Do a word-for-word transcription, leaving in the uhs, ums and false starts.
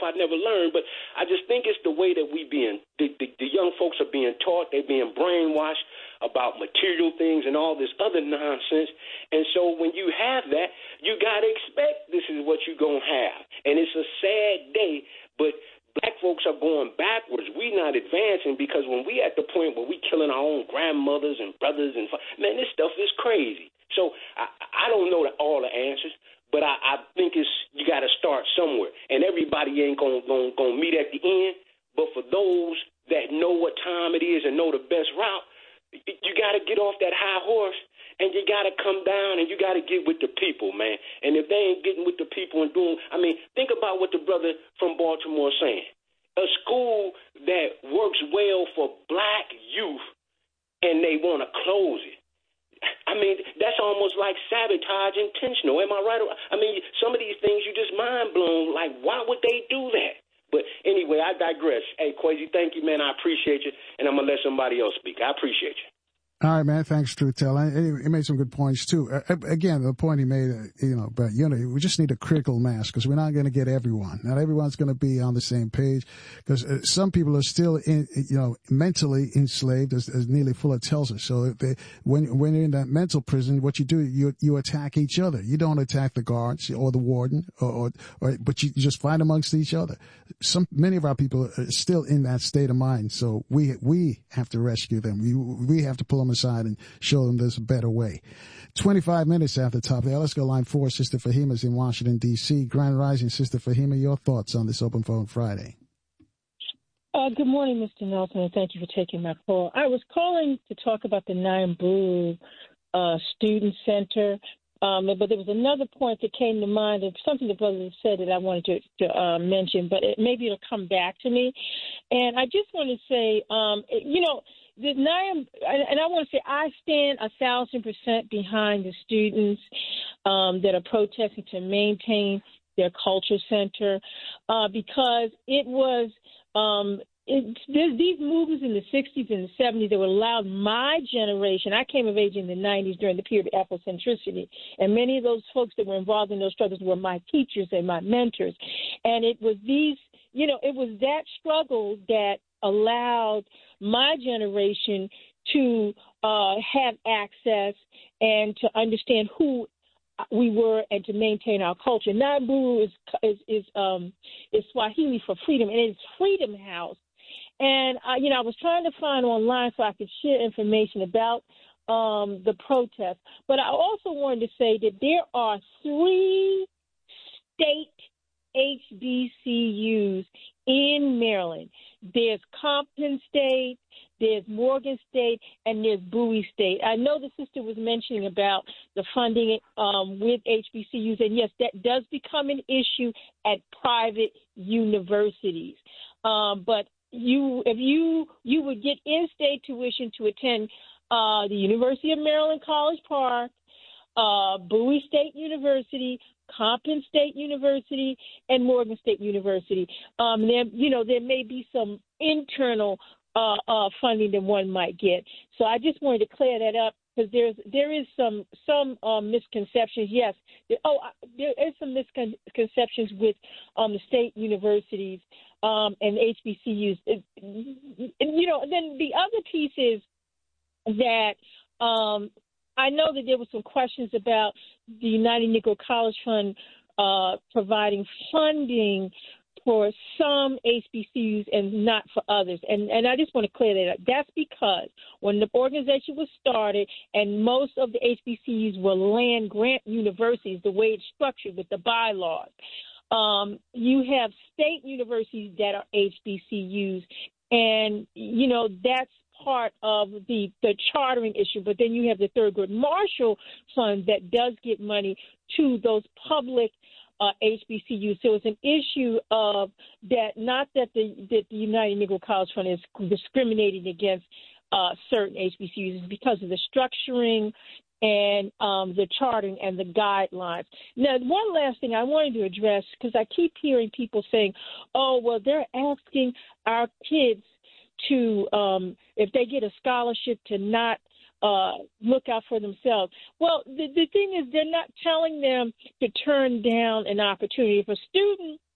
stuff I never learned, but I just think it's the way that we being, the, the, the young folks are being taught, they're being brainwashed about material things and all this other nonsense. And so when you have that, you got to expect this is what you're going to have. And it's a sad day, but black folks are going backwards. We not advancing because when we at the point where we killing our own grandmothers and brothers and, man, this stuff is crazy. So I, I don't know the, all the answers. But I, I think it's you got to start somewhere, and everybody ain't gonna, gonna gonna meet at the end. But for those that know what time it is and know the best route, you got to get off that high horse, and you got to come down, and you got to get with the people, man. And if they ain't getting with the people and doing, I mean, think about what the brother from Baltimore is saying. A school that works well for black youth, and they want to close it. I mean, that's almost like sabotage intentional. Am I right? I mean, some of these things you just mind blown. Like, why would they do that? But anyway, I digress. Hey, Kwesi, thank you, man. I appreciate you. And I'm going to let somebody else speak. I appreciate you. All right, man. Thanks, Truth Teller. He made some good points, too. Uh, again, the point he made, uh, you know, but, you know, we just need a critical mass because we're not going to get everyone. Not everyone's going to be on the same page because uh, some people are still, in, you know, mentally enslaved, as, as Neely Fuller tells us. So they, when when you're in that mental prison, what you do, you you attack each other. You don't attack the guards or the warden, or, or, or but you just fight amongst each other. Some many of our people are still in that state of mind. So we we have to rescue them. We we have to pull them aside and show them there's a better way. twenty-five minutes after the top there. Let's go line four. Sister Fahima's in Washington, D C. Grand Rising, Sister Fahima, your thoughts on this Open Phone Friday? Uh, good morning, Mister Nelson, and thank you for taking my call. I was calling to talk about the Nyamburu uh, Student Center, um, but there was another point that came to mind of something the brother said that I wanted to, to uh, mention, but it, maybe it'll come back to me. And I just want to say, um, you know, The Nyam, and I want to say I stand a thousand percent behind the students um, that are protesting to maintain their culture center uh, because it was um, it, these movements in the sixties and the seventies that would allow my generation. I came of age in the nineties during the period of Afrocentricity, and many of those folks that were involved in those struggles were my teachers and my mentors. And it was these, you know, it was that struggle that allowed my generation to uh, have access and to understand who we were and to maintain our culture. Nyamburu is is is, um, is Swahili for freedom, and it's Freedom House. And uh, you know, I was trying to find online so I could share information about um, the protest. But I also wanted to say that there are three state H B C Us in Maryland. There's Compton State, there's Morgan State, and there's Bowie State. I know the sister was mentioning about the funding um, with H B C Us, and yes, that does become an issue at private universities. Um, but you, if you you would get in-state tuition to attend uh, the University of Maryland College Park, uh, Bowie State University, Compton State University, and Morgan State University. Um, there, you know, there may be some internal uh, uh, funding that one might get. So I just wanted to clear that up because there's there is some some um, misconceptions. Yes, there, oh, there is some misconceptions with um, the state universities um, and H B C Us. It, and, you know, then the other piece is that. Um, I know that there were some questions about the United Negro College Fund uh, providing funding for some H B C Us and not for others. And, and I just want to clear that up. That's because when the organization was started and most of the H B C Us were land-grant universities, the way it's structured with the bylaws, um, you have state universities that are H B C Us, and, you know, that's part of the, the chartering issue. But then you have the Thurgood Marshall Fund that does get money to those public uh, H B C Us. So it's an issue of that, not that the, that the United Negro College Fund is discriminating against uh, certain H B C Us. It's because of the structuring and um, the charting and the guidelines. Now, one last thing I wanted to address, because I keep hearing people saying, oh, well, they're asking our kids to, um, if they get a scholarship, to not uh, look out for themselves. Well, the, the thing is, they're not telling them to turn down an opportunity. If a student